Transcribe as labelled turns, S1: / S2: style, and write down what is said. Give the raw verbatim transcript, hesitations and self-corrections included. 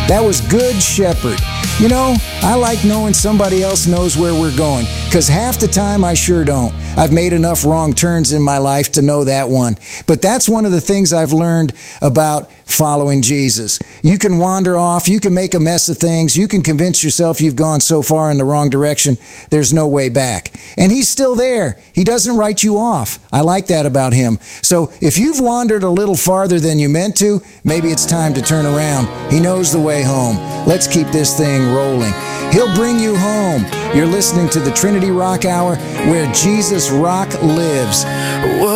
S1: That was Good Shepherd. You know, I like knowing somebody else knows where we're going, because half the time I sure don't. I've made enough wrong turns in my life to know that one. But that's one of the things I've learned about following Jesus. You can wander off, you can make a mess of things, you can convince yourself you've gone so far in the wrong direction, there's no way back. And He's still there. He doesn't write you off. I like that about Him. So if you've wandered a little farther than you meant to, maybe it's time to turn around. He knows the way home. Let's keep this thing rolling. He'll bring you home. You're listening to the Trinity Rock Hour, where Jesus Rock lives.